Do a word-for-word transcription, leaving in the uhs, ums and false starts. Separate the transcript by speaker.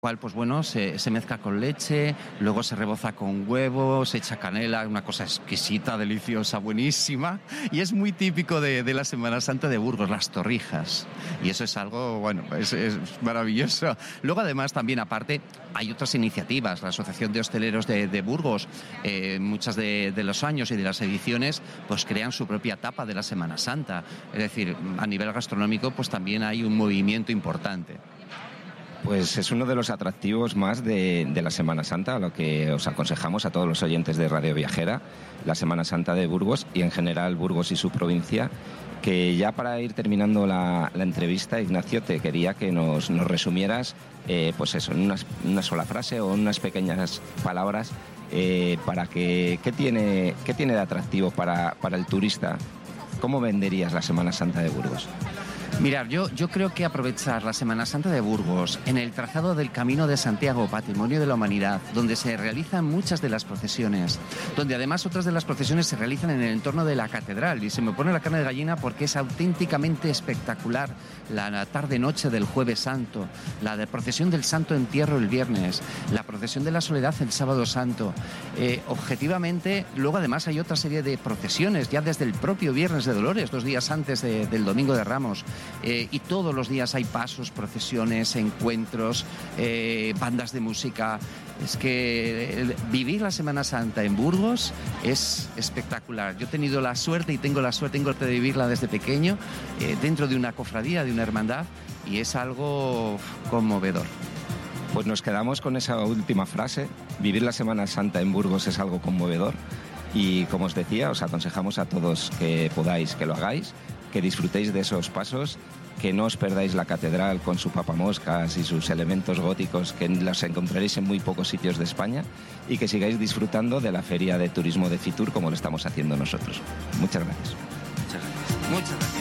Speaker 1: Cual, pues bueno, se, se mezcla con leche, luego se reboza con huevo, se echa canela, una cosa exquisita, deliciosa, buenísima. Y es muy típico de, de la Semana Santa de Burgos, las torrijas. Y eso es algo, bueno, es, es maravilloso. Luego, además, también aparte, hay otras iniciativas. La Asociación de Hosteleros de, de Burgos, eh, muchas de, de los años y de las ediciones, pues crean su propia tapa de la Semana Santa. Es decir, a nivel gastronómico, pues también hay un movimiento importante.
Speaker 2: Pues es uno de los atractivos más de, de la Semana Santa, a lo que os aconsejamos a todos los oyentes de Radio Viajera, la Semana Santa de Burgos y en general Burgos y su provincia, que ya para ir terminando la, la entrevista, Ignacio, te quería que nos, nos resumieras, eh, pues eso, en una, una sola frase o en unas pequeñas palabras, eh, para que, ¿qué tiene, qué tiene de atractivo para, para el turista? ¿Cómo venderías la Semana Santa de Burgos?
Speaker 1: Mirad, yo, yo creo que aprovechar la Semana Santa de Burgos en el trazado del Camino de Santiago, Patrimonio de la Humanidad, donde se realizan muchas de las procesiones, donde además otras de las procesiones se realizan en el entorno de la catedral, y se me pone la carne de gallina porque es auténticamente espectacular la tarde-noche del Jueves Santo, la de procesión del Santo Entierro el viernes, la procesión de la Soledad el Sábado Santo. Eh, objetivamente, luego además hay otra serie de procesiones, ya desde el propio Viernes de Dolores, dos días antes de, del Domingo de Ramos. Eh, y todos los días hay pasos, procesiones, encuentros, eh, bandas de música. Es que eh, vivir la Semana Santa en Burgos es espectacular. Yo he tenido la suerte y tengo la suerte, tengo de vivirla desde pequeño, eh, dentro de una cofradía, de una hermandad, y es algo conmovedor.
Speaker 2: Pues nos quedamos con esa última frase. Vivir la Semana Santa en Burgos es algo conmovedor. Y como os decía, os aconsejamos a todos que podáis que lo hagáis, que disfrutéis de esos pasos, que no os perdáis la catedral con sus papamoscas y sus elementos góticos, que los encontraréis en muy pocos sitios de España, y que sigáis disfrutando de la Feria de Turismo de Fitur como lo estamos haciendo nosotros. Muchas gracias.
Speaker 1: Muchas gracias. Muchas gracias.